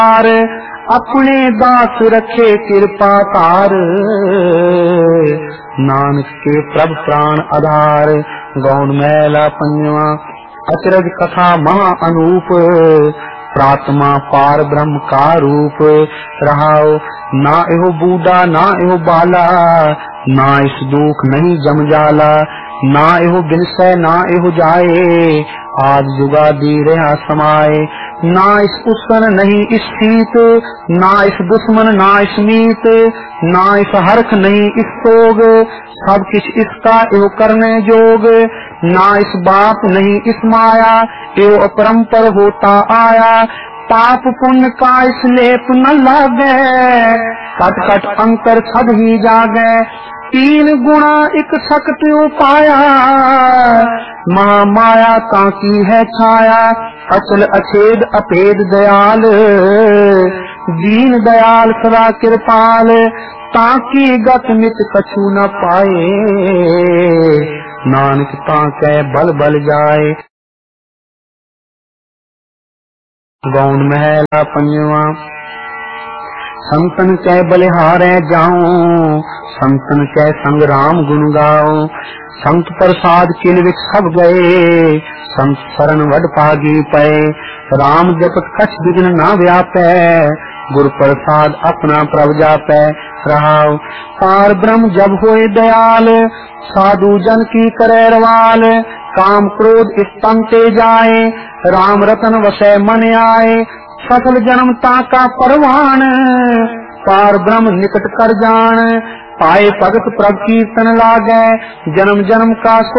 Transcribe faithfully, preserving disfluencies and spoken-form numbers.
अपने दास रखे कृपा तार, नानक के प्रभ प्राण आधार। गौण मैला पंजवा अचरज कथा महा अनूप, प्रात्मा पार ब्रह्म का रूप। रहाओ ना एहो बूढ़ा ना एहो बाला, ना इस दुख नहीं जम जाला। ना एहो बिनसै ना एहो जाए, आज जुगादी रहा समाए। ना इस उसन नहीं इस शीत, ना इस दुश्मन ना इस मीत। ना इस हरख नहीं इस सोग, सब किछ इसका एहो करने जोग। ना इस बाप नहीं इस माया, एहो अपरंपर होता आया। पाप पुण्य का इस लेप न लागे, कट कट अंतर छद ही जागे। तीन गुणा एक सकत उपाया, महामाया ताकी है छाया। अचल अछेद अपेद दयाल, दीन दयाल सदा कृपाल। ताकी गत मित कछु न पाए, नानक ताकै बल बल जाए। गौण महला पंजवा संतन कै बलिहारै जाऊं, संतन कै संग राम गुण गाओ। संत प्रसाद किल विच सब गए, संत शरण वड पागी पए। राम जपत कछ विघ्न ना व्यापै, गुर प्रसाद अपना प्रभ जापै। रहाओ पार ब्रह्म जब होए दयाल, साधु जन की करे रवाल। काम क्रोध स्तंते जाए, राम रतन वसै मन आए। सकल जन्म ताका परवान, पार ब्रह्म निकट कर जान। पाए भगत प्रभ कीर्तन लागै, जन्म जन्म का